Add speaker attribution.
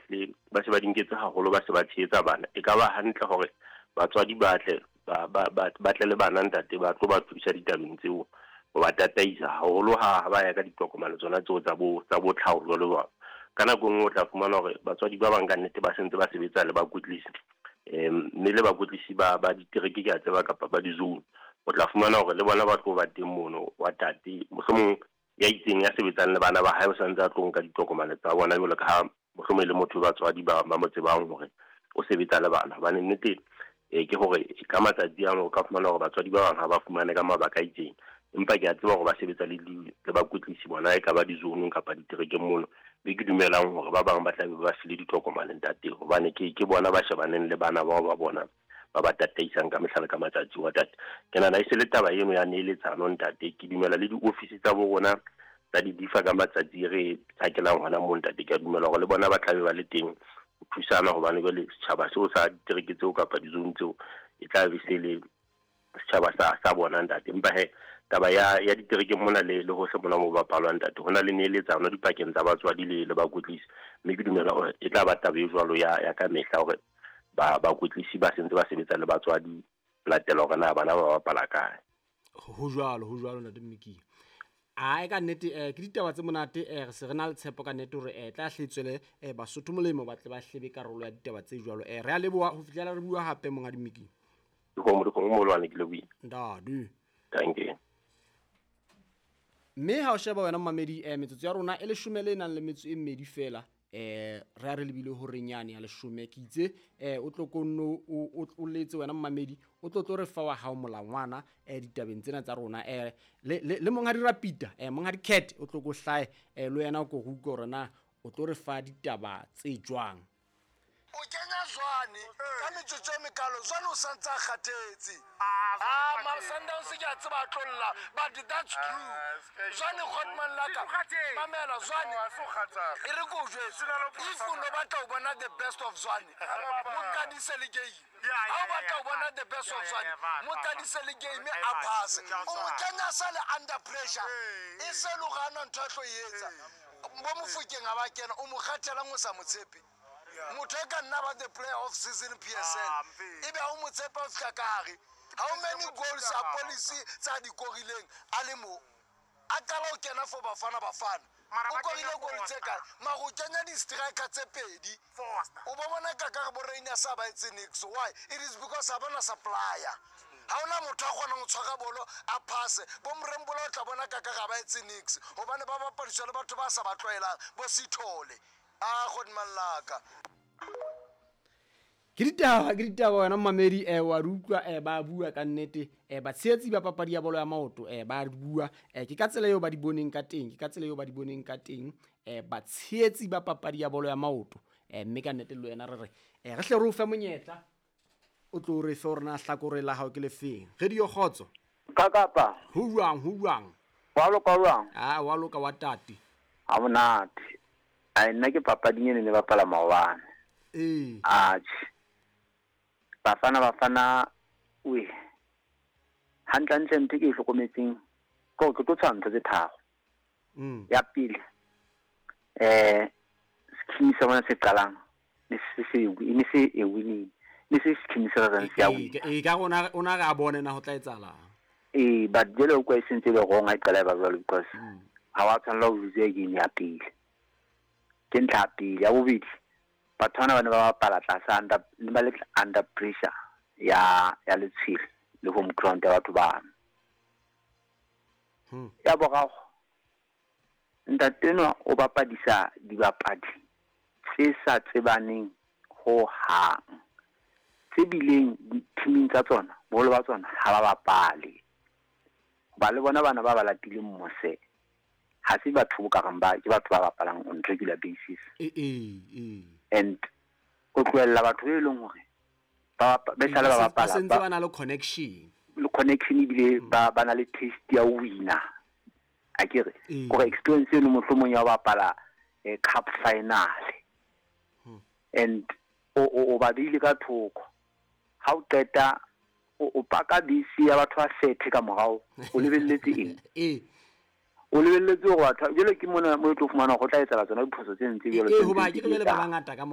Speaker 1: hle ba se ba dinketse haholo ba se ba tsheetsa bana e ka ba hantle hore batswadi ba tle ba tle le bana ntate ba tlo ba thusa ditabeng tseo go ba tataisa haholo ha ba ya ka ditokomane tsona tseo tsa bo tlhaolo le ba kana go ngwe o tla fumana hore batswadi ba bang ka nnete ba sentse ba sebetsa le ba kwetlisi mme le ba kwetlisi ba ditereke ke a tseba kapa ba di-zone o tla fumana hore le bona ba tlo ba teng mono wa tate mohlomong ya itseng ya sebetsang le bana ba hae o santse a tlo nka ditokomane tsa bona jwalo ka ha mohlomong le motho batswadi ba mo tsebang hore o sebetsa le bana ba nnete ke hore ka matsatsi ano o ka fumana hore batswadi ba bang ha ba fumane ka mabaka a itseng empa ke a tseba hore ba sebetsa le bakwetlisi bona e ka ba di-zone kapa diterekeng mono be ke dumelang hore ba bang ba tla be ba file ditokomane ntate hobane ke bona ba shebaneng le bana bao ba bona ba ba tataisang ka mehla le ka matsatsi wa tate ke nana e se le taba eno ya neeletsano ntate ke dumela le di-office tsa bo rona tsa di-difa ka matsatsi re tsakelang hona mo ntate ke a dumela hore le bona ba tlabe ba le teng ho thusana hobane jwale setjhaba seo sa ditereke tseo kapa di-zone tseo e tla be se le setjhaba sa bona ntate empa taba ya diterekeng mona le hohle mona mo bapalwang ntate ho na le neeletsano dipakeng tsa batswadi le bakwetlisi mme ke dumela hore e tla ba taba e jwalo ya ka mehla hore bakwetlisi ba sentse ba sebetsa le batswadi latela hore na bana ba bapala kae
Speaker 2: ho jwalo ntate Mmiki a ka nnete ke ditaba tse monate re se re na le tshepo ka nnete hore tla hletswele Basotho molemo ba tle ba hlebe karolo ya ditaba tse jwalo re a leboha ho fihlela re bua hape monga Mmiki
Speaker 1: go mo lwane ke le bui
Speaker 2: ndadu
Speaker 1: thank you
Speaker 2: mme ha o sheba wena mmamedi metsotso ya rona e le 12 fela re a re lebile hore nyane ya 10 ke itse o tlo konno o letse wena mmamedi o tlo re fa wa ha o molangwana ditabeng tsena tsa rona le monga di rapita monga di cat o tlo go hlae lo yena go go gore na o tlo re fa ditaba tse jwang
Speaker 3: o kenya Zwane ka metsotso e mekalo Zwane o santse a kgathetse Sundowns ke a tseba tlolla but that's true Zwane Hotman laka mamela Zwane e re go jwe if o no batla o bona the best of Zwane mo ka di seligei ha o batla o bona the best of Zwane mo ka di seligei me a pass o mo kenya sale under pressure e se lo gana ntho a tlo yetsa bo mo fukeng a ba kena o mo kgathela ngo sa motshepe motho ka nna ba the player of season PSL ebe ha o motsepa o fika kare how many goals a policy tsa di korileng a le mo a kala o kena for bafana o korile goal tse ka ma go kenya di striker tse pedi o ba bona ka bo Reina sa ba etse nix why it is because abana supplier ha ona motho a gona go tshwara bolo a pass bo mrembola o tla bona ka ba etse nix hobane ba bapadiswa le batho ba sa ba tloelang bo Sithole Godman laka
Speaker 2: ke ditaba wena mmamedi wa rutlwa ba bua ka nnete ba tshetsi ba papadi ya bolo ya maoto ba bua ke ka tsela eo ba di boneng ka teng ba tshetsi ba papadi ya bolo ya maoto mme ka nnete le wena re hle re o fe monyetla o tlo re fe rena hlakore la hao ke le feng radio Khotso
Speaker 4: kakapa
Speaker 2: ho jwang
Speaker 4: wa
Speaker 2: loka wa tati
Speaker 4: ha monate a nna ke papadi ene le bapala maobane bafana we hantle ntse ke hlokometseng go tlo tshwantse tse tharo ya pele skimi sa bona se qalang le se winning le se skimi sa rena se ya win
Speaker 2: ka ona ga bone na ho tla etsala
Speaker 4: but jelo kwa sentse le go nga iqala ba jalo because ha wa tshwanela ho lose again ya pele ke ntlha pele ya bobedi bathwana bana ba bapala tlasa under pressure ya letshile le home ground ya batho ba ya bogago ntateno o bapadisa dibapadi tse sa tsebaneng ho hang tse bileng teaming tsa tsona bolo ba tsona ha ba bapale ba le bona bana ba ba latile mmose ha se batho ka gamba ke batho ba bapalang on regular basis and o tloela batho e leng hore ba sala ba bapala
Speaker 2: ba sentse ba na le
Speaker 4: connection bile ba na le taste ya winner a kere go experience no mohlomong ya bapala cup final and o ba dile ka thoko ha o qeta o paka bisi ya batho ba sethe ka morao o lebelletse eng o lebelletse go batho jelo ke mona mo tlo fumana go tla etsa tsona diphoso tse ntse jelo
Speaker 2: ho ba ke re le ba bangata ka